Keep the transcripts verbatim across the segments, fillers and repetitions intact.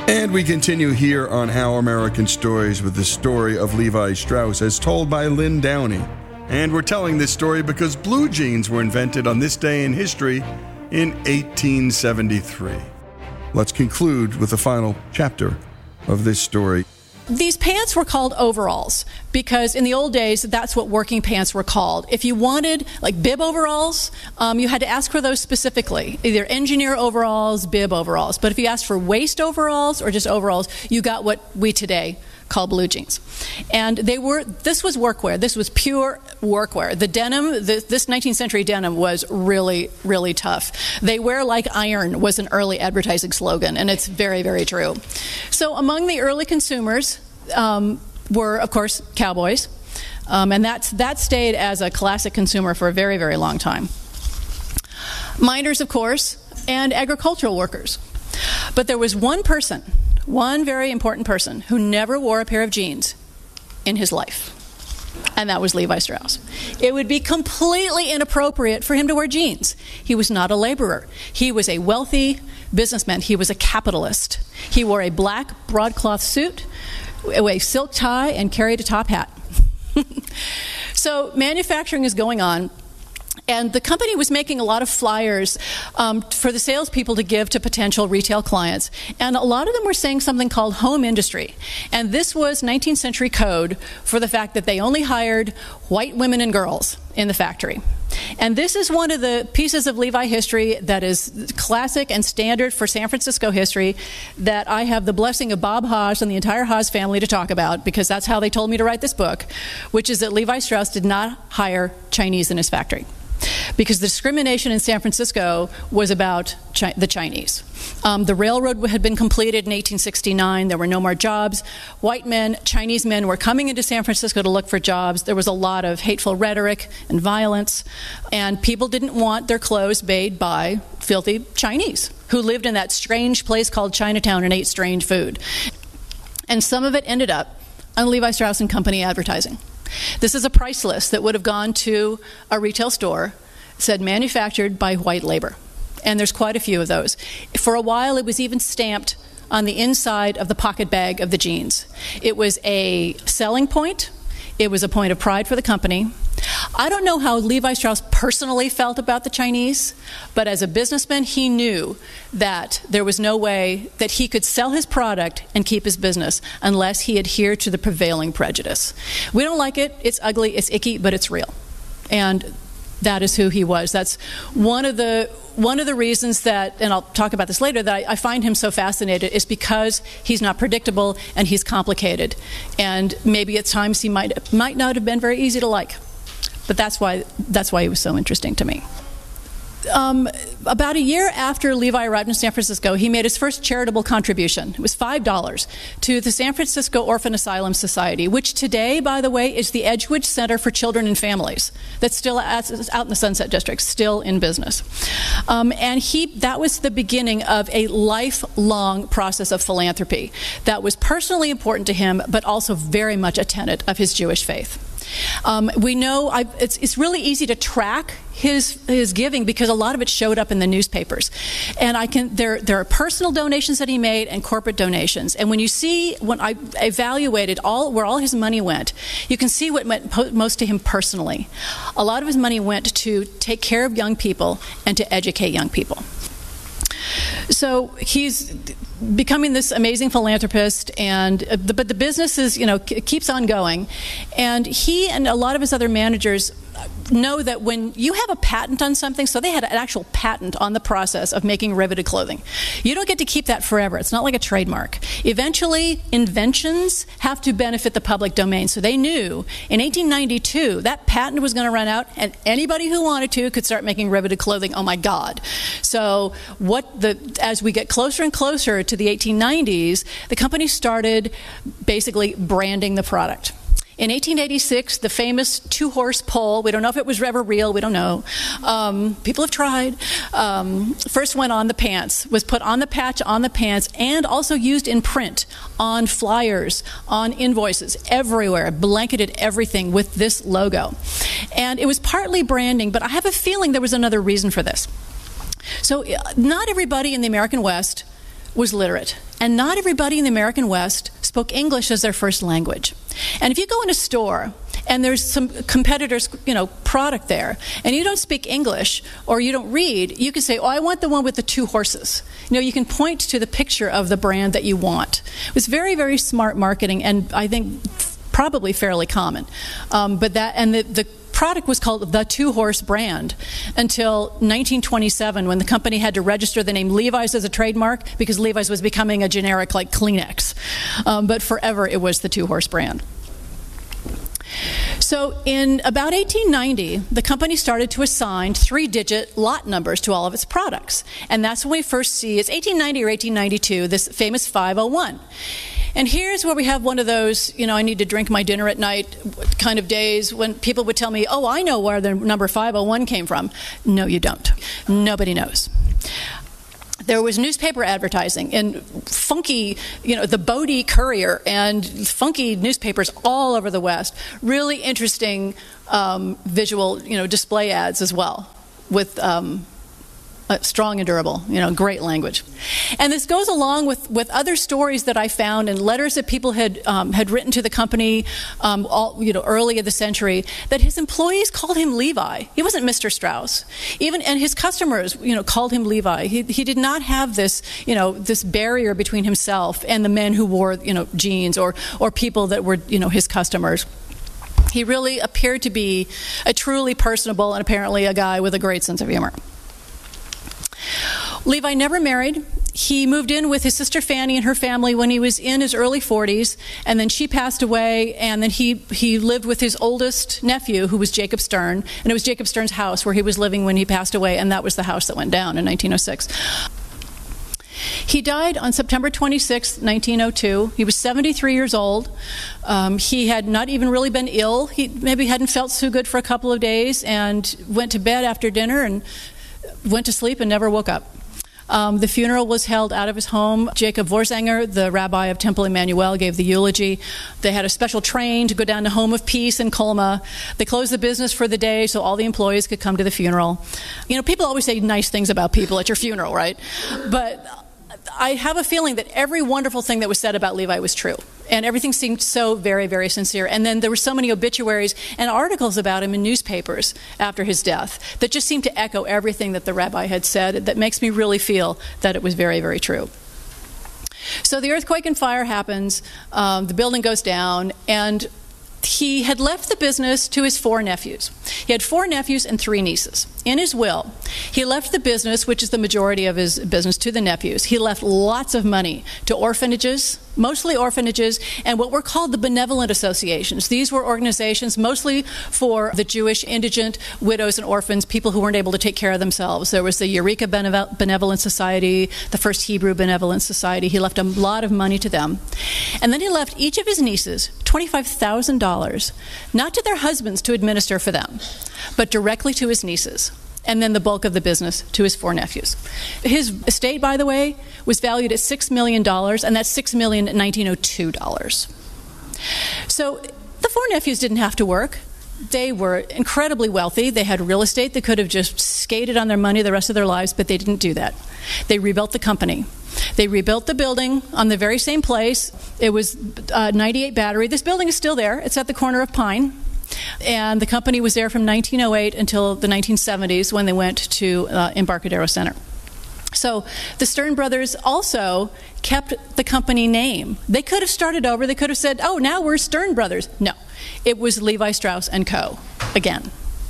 And we continue here on How American Stories with the story of Levi Strauss as told by Lynn Downey. And we're telling this story because blue jeans were invented on this day in history in eighteen seventy-three. Let's conclude with the final chapter of this story. These pants were called overalls because in the old days, that's what working pants were called. If you wanted like bib overalls, um, you had to ask for those specifically, either engineer overalls, bib overalls. But if you asked for waist overalls or just overalls, you got what we today call blue jeans. And they were, this was workwear. This was pure workwear. The denim, the, this nineteenth century denim was really, really tough. They wear like iron was an early advertising slogan, and it's very, very true. So among the early consumers um, were, of course, cowboys. Um, and that's, that stayed as a classic consumer for a very, very long time. Miners, of course, and agricultural workers. But there was one person, one very important person, who never wore a pair of jeans in his life. And that was Levi Strauss. It would be completely inappropriate for him to wear jeans. He was not a laborer. He was a wealthy businessman. He was a capitalist. He wore a black broadcloth suit, a silk tie, and carried a top hat. So manufacturing is going on. And the company was making a lot of flyers um, for the salespeople to give to potential retail clients. And a lot of them were saying something called home industry. And this was nineteenth century code for the fact that they only hired white women and girls in the factory. And this is one of the pieces of Levi history that is classic and standard for San Francisco history that I have the blessing of Bob Haas and the entire Haas family to talk about, because that's how they told me to write this book, which is that Levi Strauss did not hire Chinese in his factory, because the discrimination in San Francisco was about Chi- the Chinese. Um, the railroad had been completed in eighteen sixty-nine. There were no more jobs. White men, Chinese men were coming into San Francisco to look for jobs. There was a lot of hateful rhetoric and violence, and people didn't want their clothes made by filthy Chinese who lived in that strange place called Chinatown and ate strange food. And some of it ended up on Levi Strauss and Company advertising. This is a price list that would have gone to a retail store, said manufactured by white labor. And there's quite a few of those. For a while, it was even stamped on the inside of the pocket bag of the jeans. It was a selling point. It was a point of pride for the company. I don't know how Levi Strauss personally felt about the Chinese, but as a businessman, he knew that there was no way that he could sell his product and keep his business unless he adhered to the prevailing prejudice. We don't like it. It's ugly. It's icky, but it's real. And that is who he was. That's one of the one of the reasons that, and I'll talk about this later, that I, I find him so fascinated is because he's not predictable and he's complicated. And maybe at times he might might not have been very easy to like. But that's why that's why he was so interesting to me. Um, about a year after Levi arrived in San Francisco, he made his first charitable contribution. It was five dollars to the San Francisco Orphan Asylum Society, which today, by the way, is the Edgewood Center for Children and Families. That's still out in the Sunset District, still in business. Um, and he that was the beginning of a lifelong process of philanthropy that was personally important to him, but also very much a tenet of his Jewish faith. Um, we know I, it's, it's really easy to track his his giving because a lot of it showed up in the newspapers, and I can there there are personal donations that he made and corporate donations. And when you see when I evaluated all where all his money went, you can see what went po- most to him personally. A lot of his money went to take care of young people and to educate young people. So he's becoming this amazing philanthropist, and uh, the, but the business is, you know, c- keeps on going. And he and a lot of his other managers know that when you have a patent on something, so they had an actual patent on the process of making riveted clothing. You don't get to keep that forever. It's not like a trademark. Eventually, inventions have to benefit the public domain. So they knew in eighteen ninety-two that patent was going to run out, and anybody who wanted to could start making riveted clothing. Oh my God. So what the as we get closer and closer to the eighteen nineties, the company started basically branding the product. In eighteen eighty-six, the famous two-horse pole, we don't know if it was ever real, we don't know. Um, people have tried. Um, first went on the pants, was put on the patch on the pants, and also used in print, on flyers, on invoices, everywhere, blanketed everything with this logo. And it was partly branding, but I have a feeling there was another reason for this. So not everybody in the American West was literate. And not everybody in the American West spoke English as their first language. And if you go in a store and there's some competitor's, you know, product there, and you don't speak English or you don't read, you can say, oh, I want the one with the two horses. You know, you can point to the picture of the brand that you want. It was very, very smart marketing, and I think probably fairly common. Um, but that, and the, the product was called the Two Horse brand until nineteen twenty-seven, when the company had to register the name Levi's as a trademark because Levi's was becoming a generic like Kleenex. Um, but forever it was the Two Horse brand. So in about eighteen ninety, the company started to assign three-digit lot numbers to all of its products. And that's when we first see, it's eighteen ninety or eighteen ninety-two, this famous five oh one. And here's where we have one of those, you know, I need to drink my dinner at night kind of days when people would tell me, oh, I know where the number five oh one came from. No, you don't. Nobody knows. There was newspaper advertising in funky, you know, the Bodie Courier and funky newspapers all over the West. Really interesting um, visual, you know, display ads as well with um, uh, strong and durable, you know, great language. And this goes along with, with other stories that I found and letters that people had um, had written to the company, um, all, you know, early in the century, that his employees called him Levi. He wasn't Mister Strauss. Even and his customers, you know, called him Levi. He he did not have this, you know, this barrier between himself and the men who wore, you know, jeans or or people that were, you know, his customers. He really appeared to be a truly personable and apparently a guy with a great sense of humor. Levi never married. He moved in with his sister Fanny and her family when he was in his early forties, and then she passed away, and then he, he lived with his oldest nephew, who was Jacob Stern, and it was Jacob Stern's house where he was living when he passed away, and that was the house that went down in nineteen oh six. He died on September twenty-sixth, nineteen oh two. He was seventy-three years old. Um, he had not even really been ill. He maybe hadn't felt so good for a couple of days and went to bed after dinner and went to sleep and never woke up. Um, the funeral was held out of his home. Jacob Vorzanger, the rabbi of Temple Emmanuel, gave the eulogy. They had a special train to go down to Home of Peace in Colma. They closed the business for the day so all the employees could come to the funeral. You know, people always say nice things about people at your funeral, right? But I have a feeling that every wonderful thing that was said about Levi was true. And everything seemed so very, very sincere. And then there were so many obituaries and articles about him in newspapers after his death that just seemed to echo everything that the rabbi had said. That makes me really feel that it was very, very true. So the earthquake and fire happens, um, the building goes down, and he had left the business to his four nephews. He had four nephews and three nieces. In his will, he left the business, which is the majority of his business, to the nephews. He left lots of money to orphanages, mostly orphanages, and what were called the benevolent associations. These were organizations mostly for the Jewish indigent widows and orphans, people who weren't able to take care of themselves. There was the Eureka Benevolent Society, the First Hebrew Benevolent Society. He left a lot of money to them. And then he left each of his nieces twenty-five thousand dollars, not to their husbands to administer for them, but directly to his nieces. And then the bulk of the business to his four nephews. His estate, by the way, was valued at six million dollars, and that's six million dollars in nineteen oh two dollars. So the four nephews didn't have to work. They were incredibly wealthy. They had real estate. They could have just skated on their money the rest of their lives, but they didn't do that. They rebuilt the company. They rebuilt the building on the very same place. It was uh, ninety-eight Battery. This building is still there. It's at the corner of Pine. And the company was there from nineteen oh eight until the nineteen seventies when they went to uh, Embarcadero Center. So the Stern brothers also kept the company name. They could have started over. They could have said, oh, now we're Stern Brothers. No, it was Levi Strauss and Co. again.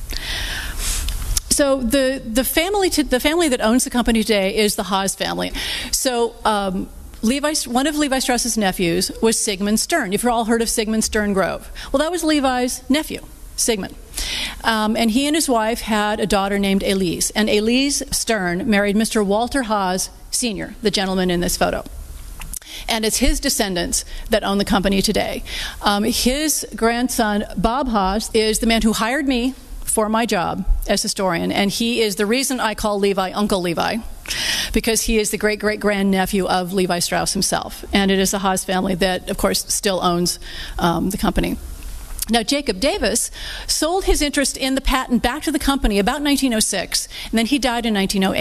So the, the, family to, the family that owns the company today is the Haas family. So um, Levi, one of Levi Strauss's nephews was Sigmund Stern. You've all heard of Sigmund Stern Grove. Well, that was Levi's nephew, Sigmund. Um, and he and his wife had a daughter named Elise. And Elise Stern married Mister Walter Haas, Senior, the gentleman in this photo. And it's his descendants that own the company today. Um, his grandson, Bob Haas, is the man who hired me for my job as historian, and he is the reason I call Levi Uncle Levi, because he is the great-great-grandnephew of Levi Strauss himself. And it is the Haas family that, of course, still owns um, the company. Now, Jacob Davis sold his interest in the patent back to the company about nineteen oh six, and then he died in nineteen oh eight.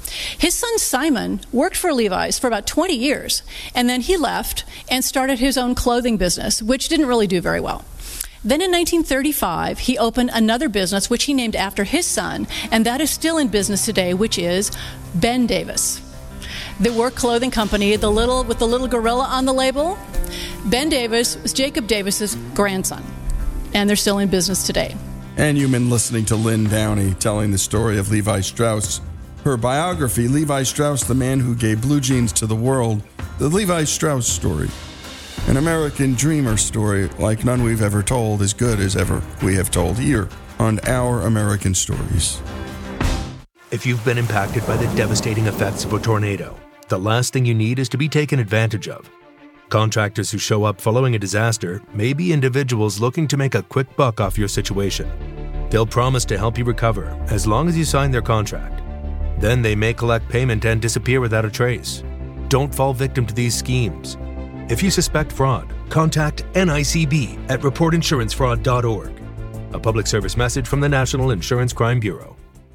His son Simon worked for Levi's for about twenty years, and then he left and started his own clothing business, which didn't really do very well. Then in nineteen thirty-five, he opened another business, which he named after his son, and that is still in business today, which is Ben Davis. The work clothing company, the little with the little gorilla on the label, Ben Davis was Jacob Davis's grandson, and they're still in business today. And you've been listening to Lynn Downey telling the story of Levi Strauss. Her biography, Levi Strauss, the Man Who Gave Blue Jeans to the World, the Levi Strauss story. An American dreamer story like none we've ever told, as good as ever we have told here on Our American Stories. If you've been impacted by the devastating effects of a tornado, the last thing you need is to be taken advantage of. Contractors who show up following a disaster may be individuals looking to make a quick buck off your situation. They'll promise to help you recover as long as you sign their contract. Then they may collect payment and disappear without a trace. Don't fall victim to these schemes. If you suspect fraud, contact N I C B at report insurance fraud dot org. A public service message from the National Insurance Crime Bureau.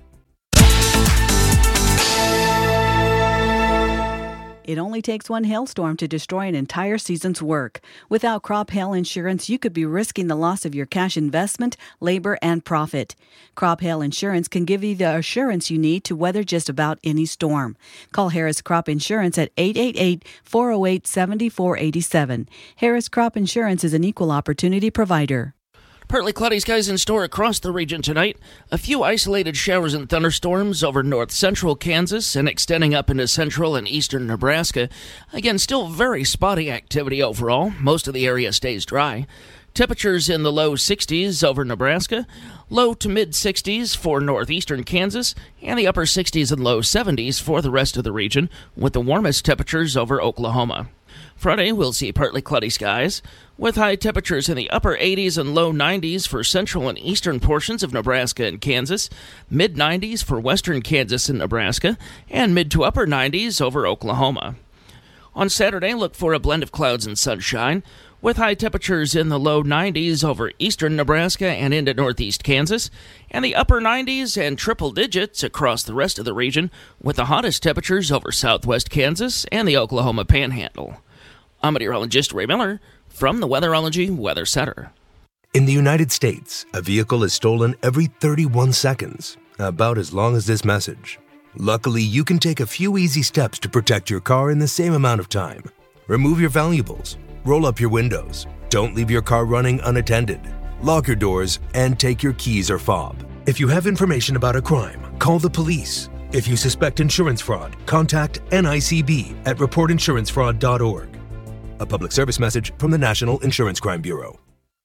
It only takes one hailstorm to destroy an entire season's work. Without crop hail insurance, you could be risking the loss of your cash investment, labor, and profit. Crop hail insurance can give you the assurance you need to weather just about any storm. Call Harris Crop Insurance at eight eight eight, four oh eight, seven four eight seven. Harris Crop Insurance is an equal opportunity provider. Partly cloudy skies in store across the region tonight. A few isolated showers and thunderstorms over north-central Kansas and extending up into central and eastern Nebraska. Again, still very spotty activity overall. Most of the area stays dry. Temperatures in the low sixties over Nebraska, low to mid-sixties for northeastern Kansas, and the upper sixties and low seventies for the rest of the region, with the warmest temperatures over Oklahoma. Friday, we'll see partly cloudy skies, with high temperatures in the upper eighties and low nineties for central and eastern portions of Nebraska and Kansas, mid-nineties for western Kansas and Nebraska, and mid to upper nineties over Oklahoma. On Saturday, look for a blend of clouds and sunshine, with high temperatures in the low nineties over eastern Nebraska and into northeast Kansas, and the upper nineties and triple digits across the rest of the region, with the hottest temperatures over southwest Kansas and the Oklahoma Panhandle. I'm meteorologist Ray Miller from the Weatherology Weather Center. In the United States, a vehicle is stolen every thirty-one seconds, about as long as this message. Luckily, you can take a few easy steps to protect your car in the same amount of time. Remove your valuables, roll up your windows, don't leave your car running unattended, lock your doors, and take your keys or fob. If you have information about a crime, call the police. If you suspect insurance fraud, contact N I C B at report insurance fraud dot org. A public service message from the National Insurance Crime Bureau.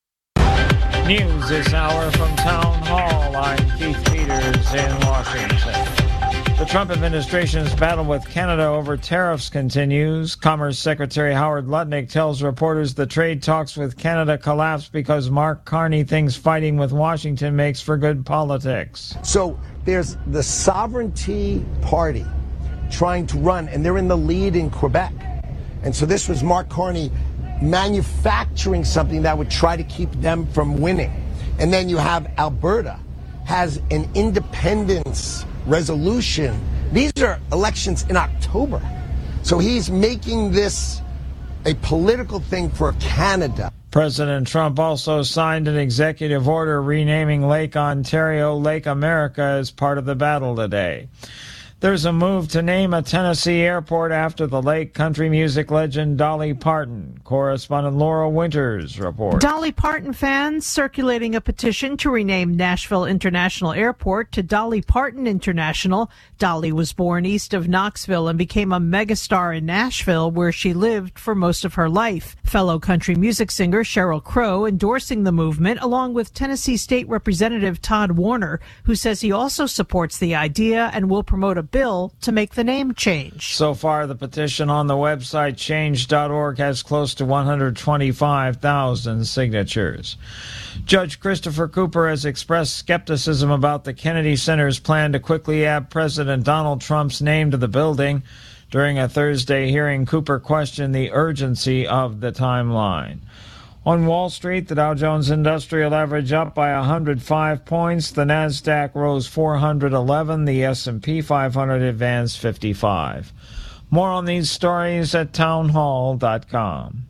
News this hour from Town Hall. I'm Keith Peters in Washington. The Trump administration's battle with Canada over tariffs continues. Commerce Secretary Howard Lutnick tells reporters the trade talks with Canada collapsed because Mark Carney thinks fighting with Washington makes for good politics. So there's the Sovereignty Party trying to run, and they're in the lead in Quebec. And so this was Mark Carney manufacturing something that would try to keep them from winning. And then you have Alberta has an independence resolution. These are elections in October. So he's making this a political thing for Canada. President Trump also signed an executive order renaming Lake Ontario Lake America as part of the battle today. There's a move to name a Tennessee airport after the late country music legend Dolly Parton. Correspondent Laura Winters reports. Dolly Parton fans circulating a petition to rename Nashville International Airport to Dolly Parton International. Dolly was born east of Knoxville and became a megastar in Nashville, where she lived for most of her life. Fellow country music singer Sheryl Crow endorsing the movement, along with Tennessee State Representative Todd Warner, who says he also supports the idea and will promote a bill to make the name change. So far, the petition on the website change dot org has close to one hundred twenty-five thousand signatures. Judge Christopher Cooper has expressed skepticism about the Kennedy Center's plan to quickly add President Donald Trump's name to the building. During a Thursday hearing, Cooper questioned the urgency of the timeline. On Wall Street, the Dow Jones Industrial Average up by one hundred five points. The Nasdaq rose four hundred eleven. The S and P five hundred advanced fifty-five. More on these stories at townhall dot com.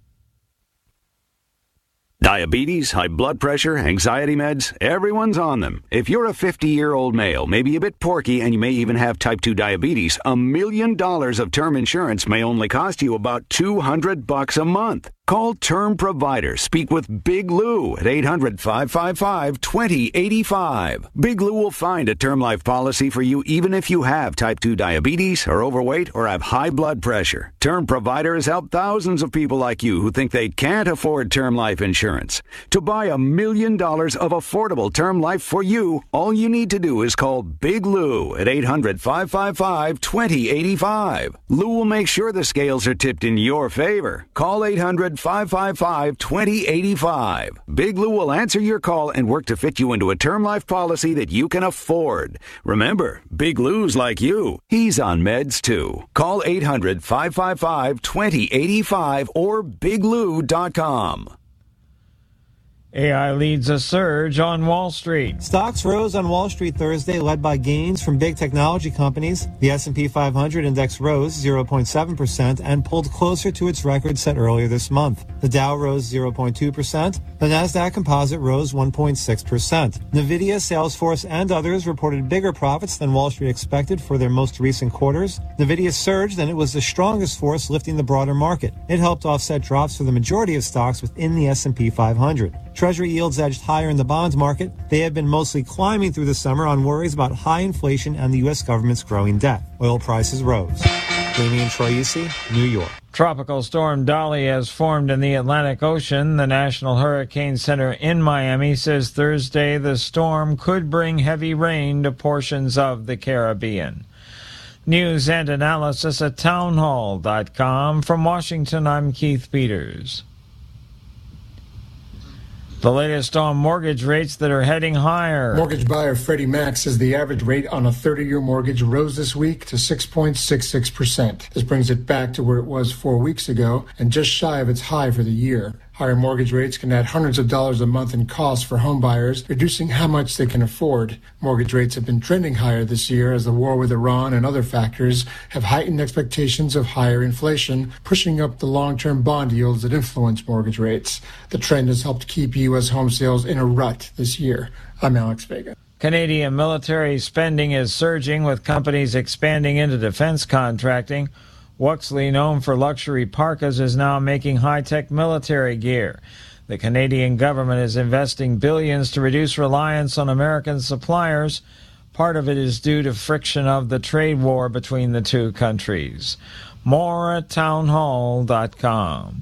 Diabetes, high blood pressure, anxiety meds, everyone's on them. If you're a fifty-year-old male, maybe a bit porky, and you may even have type two diabetes, a million dollars of term insurance may only cost you about two hundred bucks a month. Call Term Provider. Speak with Big Lou at eight hundred, five five five, two zero eight five. Big Lou will find a term life policy for you even if you have type two diabetes, are overweight, or have high blood pressure. Term Provider has helped thousands of people like you who think they can't afford term life insurance. To buy a million dollars of affordable term life for you, all you need to do is call Big Lou at eight hundred, five five five, two zero eight five. Lou will make sure the scales are tipped in your favor. Call eight hundred, five five five, two zero eight five. Big Lou will answer your call and work to fit you into a term life policy that you can afford. Remember, Big Lou's like you. He's on meds too. Call eight hundred, five five five, two zero eight five or big lou dot com. A I leads a surge on Wall Street. Stocks rose on Wall Street Thursday, led by gains from big technology companies. The S and P five hundred index rose zero point seven percent and pulled closer to its record set earlier this month. The Dow rose zero point two percent. The Nasdaq Composite rose one point six percent. Nvidia, Salesforce, and others reported bigger profits than Wall Street expected for their most recent quarters. Nvidia surged, and it was the strongest force lifting the broader market. It helped offset drops for the majority of stocks within the S and P five hundred. Treasury yields edged higher in the bonds market. They have been mostly climbing through the summer on worries about high inflation and the U S government's growing debt. Oil prices rose. Damian Troisi, New York. Tropical storm Dolly has formed in the Atlantic Ocean. The National Hurricane Center in Miami says Thursday the storm could bring heavy rain to portions of the Caribbean. News and analysis at townhall dot com. From Washington, I'm Keith Peters. The latest on mortgage rates that are heading higher. Mortgage buyer Freddie Mac says the average rate on a thirty-year mortgage rose this week to six point six six percent. This brings it back to where it was four weeks ago and just shy of its high for the year. Higher mortgage rates can add hundreds of dollars a month in costs for home buyers, reducing how much they can afford. Mortgage rates have been trending higher this year as the war with Iran and other factors have heightened expectations of higher inflation, pushing up the long-term bond yields that influence mortgage rates. The trend has helped keep U S home sales in a rut this year. I'm Alex Vega. Canadian military spending is surging with companies expanding into defense contracting. Wuxley, known for luxury parkas, is now making high-tech military gear. The Canadian government is investing billions to reduce reliance on American suppliers. Part of it is due to friction of the trade war between the two countries. More at townhall dot com.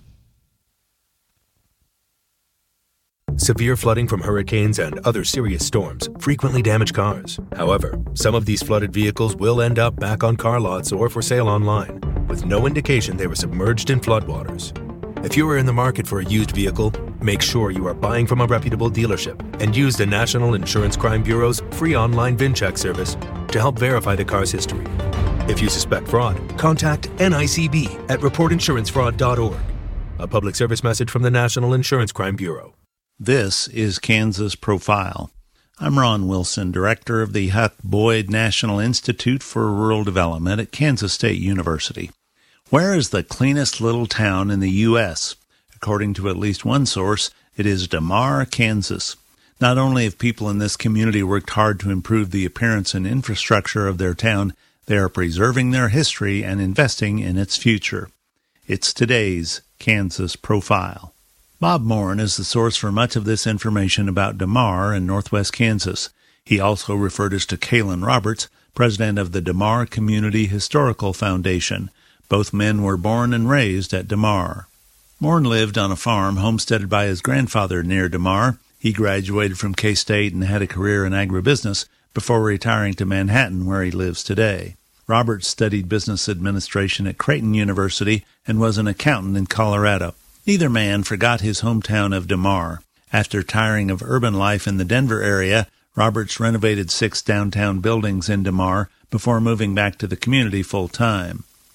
Severe flooding from hurricanes and other serious storms frequently damage cars. However, some of these flooded vehicles will end up back on car lots or for sale online, with no indication they were submerged in floodwaters. If you are in the market for a used vehicle, make sure you are buying from a reputable dealership and use the National Insurance Crime Bureau's free online VinCheck service to help verify the car's history. If you suspect fraud, contact N I C B at report insurance fraud dot org. A public service message from the National Insurance Crime Bureau. This is Kansas Profile. I'm Ron Wilson, director of the Huck Boyd National Institute for Rural Development at Kansas State University. Where is the cleanest little town in the U S? According to at least one source, it is Damar, Kansas. Not only have people in this community worked hard to improve the appearance and infrastructure of their town, they are preserving their history and investing in its future. It's today's Kansas Profile. Bob Morin is the source for much of this information about Damar in northwest Kansas. He also referred us to Kalen Roberts, president of the Damar Community Historical Foundation. Both men were born and raised at Damar. Morin lived on a farm homesteaded by his grandfather near Damar. He graduated from K-State and had a career in agribusiness before retiring to Manhattan, where he lives today. Roberts studied business administration at Creighton University and was an accountant in Colorado. Neither man forgot his hometown of Damar. After tiring of urban life in the Denver area, Roberts renovated six downtown buildings in Damar before moving back to the community full-time.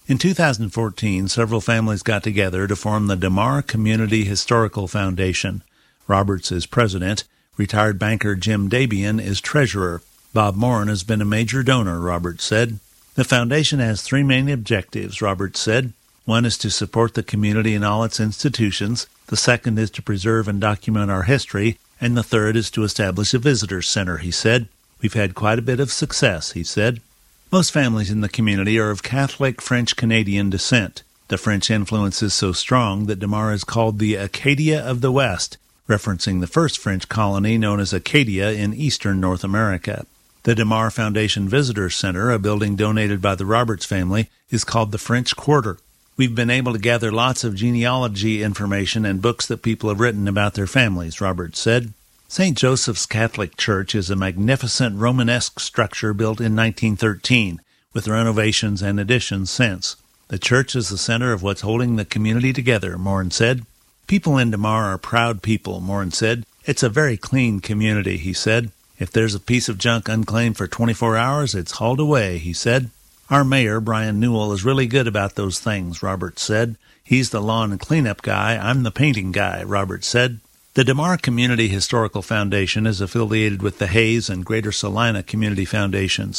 In two thousand fourteen, several families got together to form the DeMar Community Historical Foundation. Roberts is president. Retired banker Jim Dabian is treasurer. Bob Morin has been a major donor, Roberts said. The foundation has three main objectives, Roberts said. One is to support the community and all its institutions. The second is to preserve and document our history. And the third is to establish a visitor center, he said. We've had quite a bit of success, he said. Most families in the community are of Catholic French-Canadian descent. The French influence is so strong that DeMar is called the Acadia of the West, referencing the first French colony known as Acadia in eastern North America. The DeMar Foundation Visitor Center, a building donated by the Roberts family, is called the French Quarter. We've been able to gather lots of genealogy information and books that people have written about their families, Roberts said. Saint Joseph's Catholic Church is a magnificent Romanesque structure built in nineteen thirteen, with renovations and additions since. The church is the center of what's holding the community together, Morin said. People in DeMar are proud people, Morin said. It's a very clean community, he said. If there's a piece of junk unclaimed for twenty-four hours, it's hauled away, he said. Our mayor, Brian Newell, is really good about those things, Roberts said. He's the lawn cleanup guy, I'm the painting guy, Roberts said. The DeMar Community Historical Foundation is affiliated with the Hayes and Greater Salina Community Foundations.